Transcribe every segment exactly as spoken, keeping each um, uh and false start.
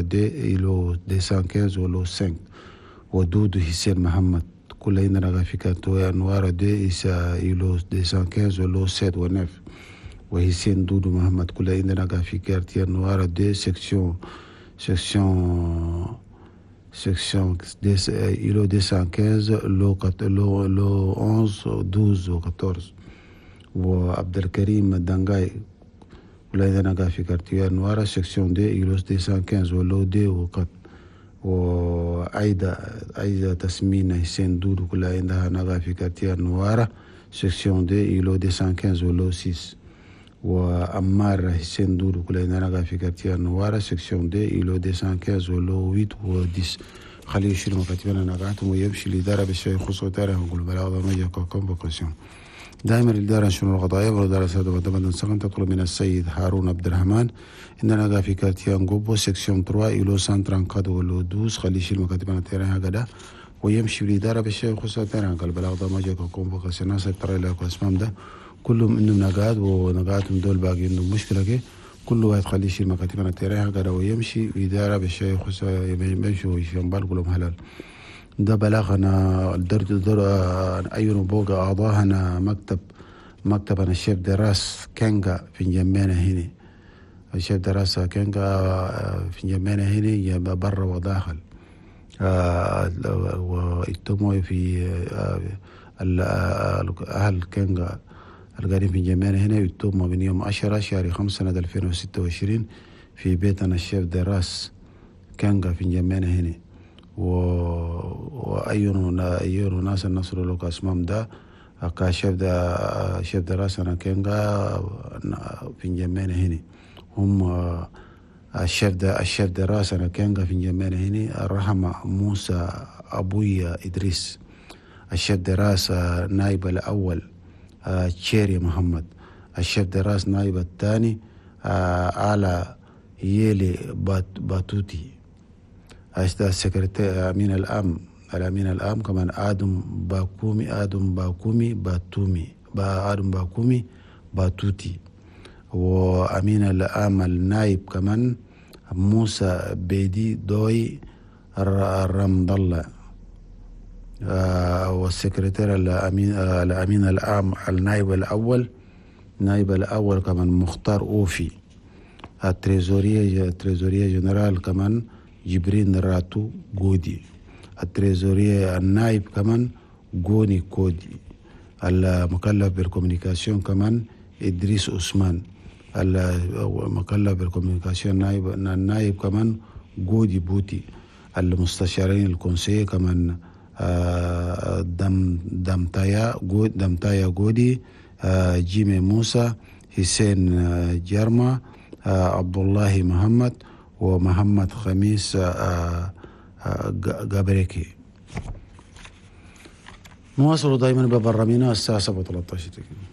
deux ilo deux cent quinze ولو cinq ودودو حسين محمد كل عندنا غافي كارتير نوار deux إسا ilo deux cent quinze ولو sept و neuf وحسين دودو محمد كل عندنا غافي كارتير نوار deux section section section ilo deux cent quinze لو لو لو onze douze و quatorze وعبد الكريم دانغاي ولا إذا نقع في كارتير نوارا سكسيون دي إيلوس دي سان كنز ولو دي وقت وعيدا عيدا تسمينا حسين دودو كلها عندها نقع في كارتير نوارا سكسيون دي إيلو دي سان كنز ولو سيس وأمار حسين دودو كلها عندها نقع في كارتير نوارا سكسيون دي إيلو دي سان كنز ولو huit و dix خليه يشيل مكاتبنا نقعتهم ويمشي الإدارة بالشيء خصوصا تاريخ نقول بلا هذا ما يجي كونفوكاسيون دائما الإدارة شؤون القضائية والإدارة السادة والدبن سكن تطلب من السيد هارون عبد الرحمن إننا نقع في كارتير نقوبو سكسيون ثلاثة إلو سانتران قد ولو دوز خلي يشيل مكاتبنا تيران هكذا ويمشي بالإدارة بالشيء خصوصا تيران قال بلا هذا ما جاك كونفوكاسيون ناس ترى لك اسمام ده كلهم إنهم نقاد ونقادهم دول باقي إنهم مشكلة كي كل واحد خلي يشيل مكاتبنا تيران هكذا ويمشي بالإدارة بالشيء خصوصا يمشي ويشيل بالكلهم هلال ده بلغنا الدرجة در أيون بوغا أعضاهنا مكتب مكتبنا الشيف دراس كينغا في جمينا هنا الشيف دراس كينغا في جمينا هنا يبقى برا وداخل ويتموا في أهل كينغا القاعدين في جمينا هنا يتموا من يوم عشرة شهر خمسة سنة ألفين وستة وعشرين في بيتنا الشيف دراس كينغا في جمينا هنا وأيون أيون ناس النصر لك اسمام ده كشيف ده شيف دراسنا كينغا في جمينا هنا هم الشيف ده الشيف دراسنا كينغا في جمينا هنا الرحمة موسى أبويا إدريس الشيف دراسة نائب الأول تشيري محمد الشيف دراس نائب الثاني على يلي باتوتي السكرتير أمين الأم الأمين الأم كمان آدم باكومي آدم باكومي باتومي با آدم باكومي باتوتي وأمين الأم النائب كمان موسى بيدي دوي رمض الله آه والسكرتير الأمين آه الأمين الأم النائب الأول نائب الأول كمان مختار أوفي التريزورية التريزورية جنرال كمان جبرين راتو جودي التريزورية النائب كمان جوني كودي المكلف بالكوميونيكاسيون كمان إدريس عثمان المكلف بالكوميونيكاسيون نائب النائب كمان جودي بوتي المستشارين الكونسي كمان دم دمتايا جود دمتايا جودي جيمي موسى حسين جرما عبد الله محمد ومحمد خميس جابريكي. نواصل دائما ببرامجنا الساعة سبعة وثلاثة عشر دقيقة.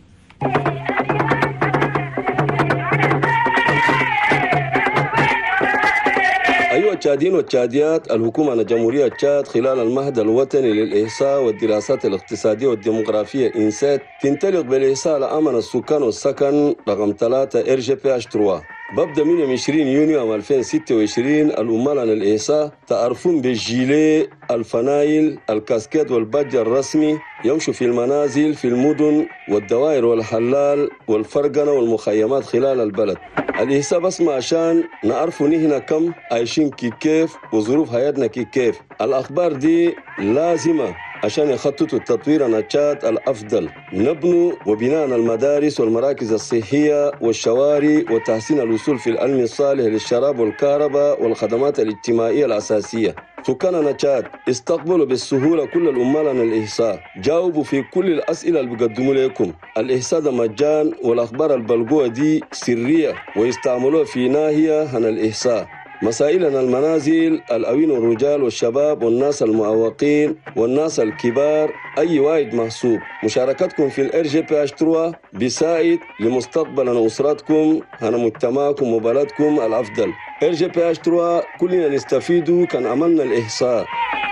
أيها التشاديين والتشاديات، الحكومة الجمهورية تشاد خلال المهد الوطني للإحصاء والدراسات الاقتصادية والديموغرافية إنسات تنطلق بالإحصاء لأمن السكان والسكن رقم ثلاثة إر جي بي إتش ثلاثة. ببدأ من يوم عشرين يونيو عام ألفين وستة وعشرين الأمال عن الإحصاء تعرفون بالجيلي الفنايل الكاسكيت والبادج الرسمي يمشوا في المنازل في المدن والدوائر والحلال والفرقنة والمخيمات خلال البلد. الإحصاء بس ما عشان نعرفوا نحن كم عايشين كي كيف وظروف حياتنا كي كيف. الأخبار دي لازمة عشان يخططوا التطوير النشاط الأفضل، نبنوا وبناء المدارس والمراكز الصحية والشوارع وتحسين الوصول في العلم الصالح للشراب والكهرباء والخدمات الاجتماعية الأساسية. سكان نشاط استقبلوا بالسهولة كل الأمال عن الإحصاء، جاوبوا في كل الأسئلة اللي بيقدموا لكم. الإحصاء ده مجان والأخبار البلغوة دي سرية ويستعملوها في ناحية عن الإحصاء. مسائلنا المنازل، الأوين والرجال والشباب والناس المعوقين والناس الكبار، أي واحد محسوب. مشاركتكم في الإر جي بي إتش ثلاثة بيساعد لمستقبل أسرتكم هنا مجتمعكم وبلدكم الأفضل. إر جي بي إتش ثلاثة كلنا نستفيدوا كان عملنا الإحصاء.